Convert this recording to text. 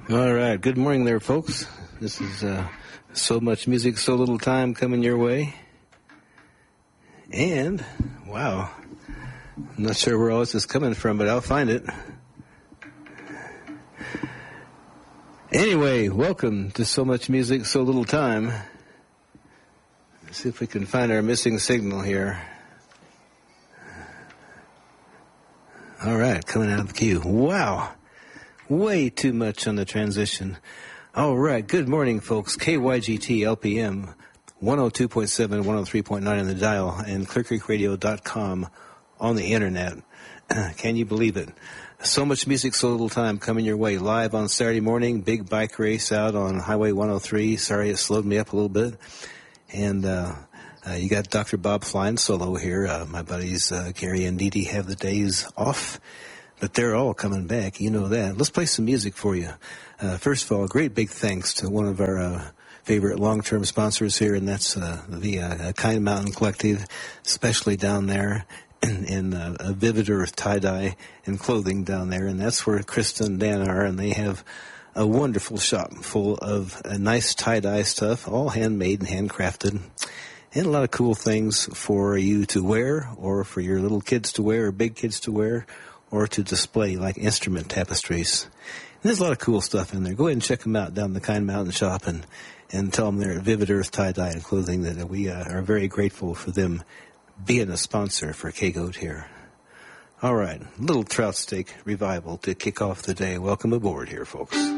All right. Good morning there, folks. This is So Much Music, So Little Time coming your way. And, wow, I'm not sure where all this is coming from, but I'll find it. Anyway, welcome to So Much Music, So Little Time. Let's see if we can find our missing signal here. All right, coming out of the queue. Wow. Way too much on the transition. All right. Good morning, folks. KYGT LPM 102.7, 103.9 on the dial and ClearCreekRadio.com on the internet. Can you believe it? So Much Music, So Little Time coming your way live on Saturday morning. Big bike race out on Highway 103. Sorry, it slowed me up a little bit. And you got Dr. Bob flying solo here. My buddies Gary and Dee Dee have the days off. But they're all coming back, you know that. Let's play some music for you. First of all, a great big thanks to one of our favorite long-term sponsors here, and that's the Kind Mountain Collective, especially down there in Vivid Earth tie-dye and clothing down there. And that's where Krista and Dan are, and they have a wonderful shop full of nice tie-dye stuff, all handmade and handcrafted, and a lot of cool things for you to wear or for your little kids to wear or big kids to wear, or to display, like instrument tapestries. And there's a lot of cool stuff in there. Go ahead and check them out down the Kind Mountain Shop and tell them they're at Vivid Earth Tie-Dye and Clothing that we are very grateful for them being a sponsor for K-Goat here. All right, Little Trout Steak Revival to kick off the day. Welcome aboard here, folks.